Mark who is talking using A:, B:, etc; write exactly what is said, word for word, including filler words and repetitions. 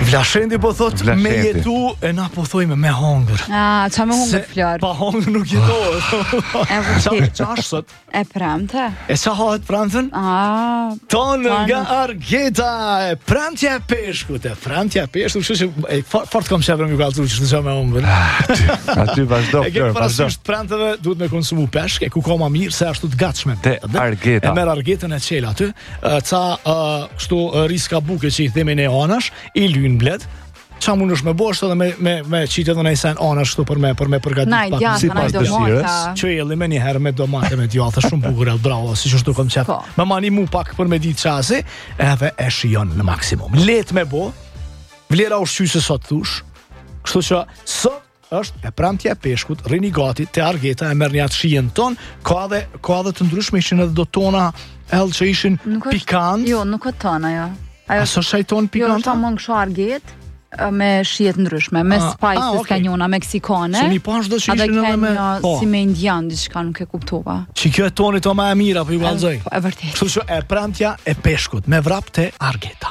A: Vlashendi po thot me jetu e na po thojme me hangër.
B: Ah, qa me hungër flor?
A: Pa hangër nuk jetohet.
B: E vërtet.
A: Qa është sot?
B: E premte?
A: E sa hahet premten?
B: Ah.
A: Tonë nga Argeta, e premtja e peshkut, e premtja e peshkut, kështu që e fort kam qefër më kallëzu që të qa me hangër.
C: Aty vazhdo,
A: e ke parasysh premteve duhet me konsumu peshk, e ku ka ma mirë se ashtu të gatshme.
C: Te Argeta.
A: E merr Argetën e qel aty, ca kështu riska buke që i themin e anash, i lyn bled. Qa mund është me bosht edhe me, me, me qitë edhe në isen anash shtu për me, për me përgatit
B: pak. Na,
C: si pas dëshirës.
A: Që e me një herë me domate me djatha, shumë bukur e bravo, si që shtu kom qep. Me mani mu pak për me ditë qasi, edhe e shion në maksimum. Let me bo, vlera ushqyse sot thush, kështu që sot është e premtja e peshkut, rini gati, te Argeta, e merr një atë shijen ton, ka dhe, ka dhe të ndryshme ishin edhe do tona ellë që ishin pikant.
B: Jo, nuk o tona, jo.
A: Aso shajton pikant?
B: Jo, është amon kësho Arget, me shijet ndryshme, me spices ka njona meksikane,
A: se mi pash do që ishin edhe me...
B: si me indian, diçka nuk e kuptova.
A: Që kjo e tonit o ma e mira, për ju galzoj.
B: E vërtet.
A: Kështu që e premtja e peshkut, me vrap te Argeta.